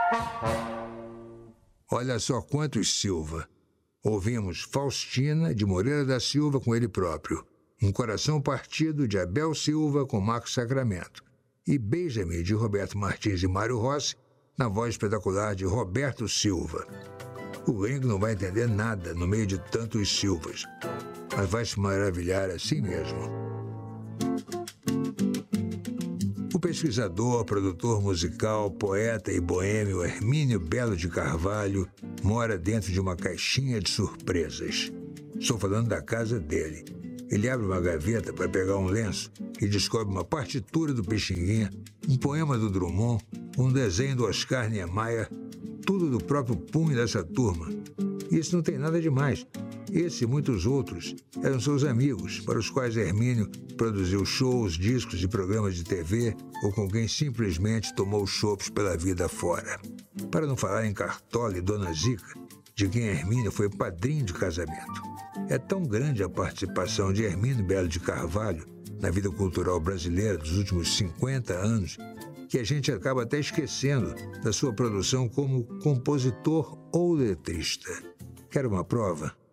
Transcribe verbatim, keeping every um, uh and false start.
Olha só quantos Silva. Ouvimos Faustina, de Moreira da Silva, com ele próprio. Um Coração Partido, de Abel Silva, com Marcos Sacramento. E Beija-me, de Roberto Martins e Mário Rossi, na voz espetacular de Roberto Silva. O gringo não vai entender nada no meio de tantos Silvas, mas vai se maravilhar assim mesmo. O pesquisador, produtor musical, poeta e boêmio Hermínio Belo de Carvalho mora dentro de uma caixinha de surpresas. Estou falando da casa dele. Ele abre uma gaveta para pegar um lenço e descobre uma partitura do Pixinguinha, um poema do Drummond, um desenho do Oscar Niemeyer, tudo do próprio punho dessa turma. Isso não tem nada demais. Esse e muitos outros eram seus amigos, para os quais Hermínio produziu shows, discos e programas de T V, ou com quem simplesmente tomou chopes pela vida fora. Para não falar em Cartola e Dona Zica, de quem Hermínio foi padrinho de casamento. É tão grande a participação de Hermínio Belo de Carvalho na vida cultural brasileira dos últimos cinquenta anos, que a gente acaba até esquecendo da sua produção como compositor ou letrista. Quer uma prova?